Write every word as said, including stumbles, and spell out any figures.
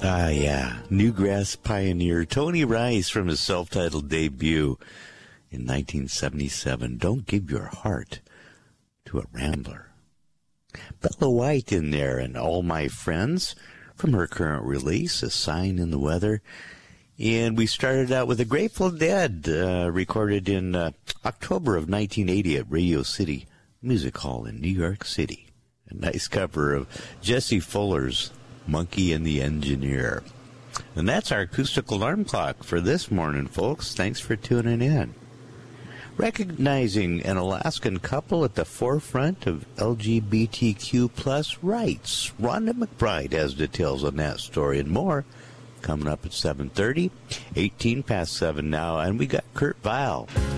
Ah, yeah. Newgrass pioneer Tony Rice from his self-titled debut in nineteen seventy-seven. Don't give your heart to a rambler. Bella White in there and All My Friends from her current release, A Sign in the Weather. And we started out with The Grateful Dead, uh, recorded in uh, October of nineteen eighty at Radio City Music Hall in New York City. A nice cover of Jesse Fuller's Monkey and the Engineer. And that's our acoustic alarm clock for this morning, folks. Thanks for tuning in. Recognizing an Alaskan couple at the forefront of L G B T Q plus rights. Rhonda McBride has details on that story and more coming up at seven thirty, eighteen past seven now. And we got Kurt Vile